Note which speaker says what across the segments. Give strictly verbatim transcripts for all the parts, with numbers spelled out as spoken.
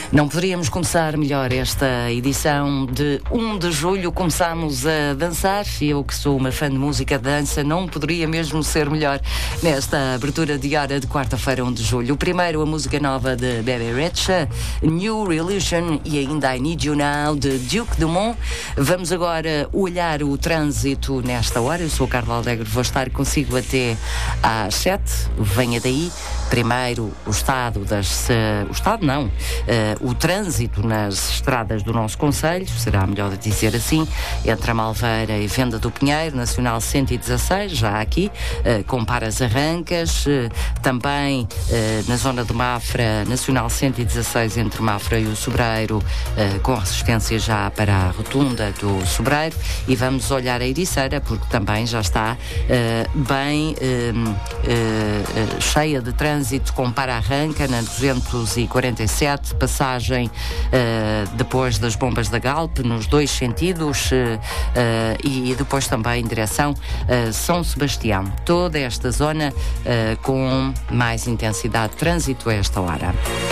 Speaker 1: Não poderíamos começar melhor esta edição de um de julho. Começámos a dançar e eu, que sou uma fã de música de dança, não poderia mesmo ser melhor nesta abertura de hora de quarta-feira, um de julho. O primeiro, a música nova de Bebe Rexha, New Religion, e ainda I Need You Now, de Duke Dumont. Vamos agora olhar o trânsito nesta hora. Eu sou o Carlos Alegre, vou estar consigo até às sete. Venha daí. Primeiro, o estado das... Uh, o estado não. Uh, o trânsito nas estradas do nosso concelho, será melhor dizer assim, entre a Malveira e Venda do Pinheiro, Nacional cento e dezasseis, já aqui, uh, com paras arrancas. Uh, também uh, na zona de Mafra, Nacional cento e dezasseis, entre Mafra e o Sobreiro, uh, com resistência já para a rotunda do Sobreiro. E vamos olhar a Ericeira, porque também já está uh, bem uh, uh, uh, cheia de trânsito, com para-arranca na duzentos e quarenta e sete, passagem uh, depois das bombas da Galp, nos dois sentidos, uh, uh, e depois também em direção uh, São Sebastião. Toda esta zona uh, com mais intensidade de trânsito a esta hora.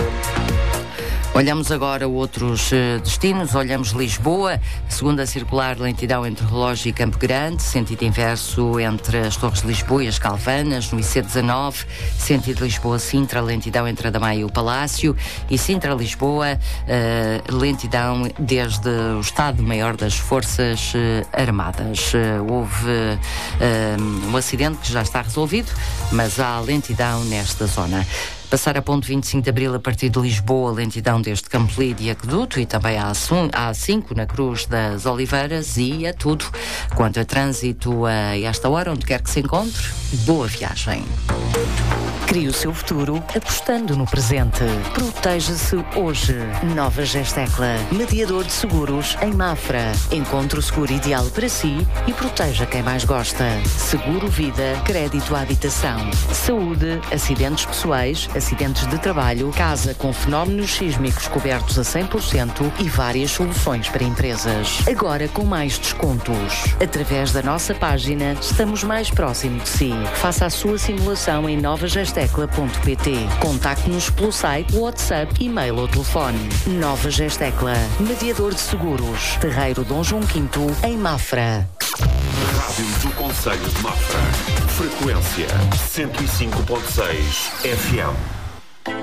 Speaker 1: Olhamos agora outros uh, destinos. Olhamos Lisboa, segunda circular, lentidão entre Relógio e Campo Grande, sentido inverso entre as Torres de Lisboa e as Calvanas, no I C dezanove, sentido Lisboa-Sintra, lentidão entre a Damaia e o Palácio, e Sintra-Lisboa, uh, lentidão desde o Estado-Maior das Forças uh, Armadas. Uh, houve uh, um acidente que já está resolvido, mas há lentidão nesta zona. Passar a ponte vinte e cinco de Abril a partir de Lisboa, lentidão desde Campolide e Aqueduto, e também a A cinco na Cruz das Oliveiras, e é tudo quanto a trânsito a esta hora, onde quer que se encontre. Boa viagem.
Speaker 2: Crie o seu futuro apostando no presente. Proteja-se hoje. Nova Gestecla, mediador de seguros em Mafra. Encontre o seguro ideal para si e proteja quem mais gosta. Seguro vida, crédito à habitação, saúde, acidentes pessoais, acidentes de trabalho, casa com fenómenos sísmicos cobertos a cem por cento e várias soluções para empresas. Agora com mais descontos. Através da nossa página, estamos mais próximo de si. Faça a sua simulação em nova gestecla ponto pt. Contacte-nos pelo site, WhatsApp, e-mail ou telefone. Nova Gestecla, mediador de seguros. Terreiro Dom João quinto, em Mafra.
Speaker 3: Rádio do Concelho de Mafra. Frequência cento e cinco ponto seis F M.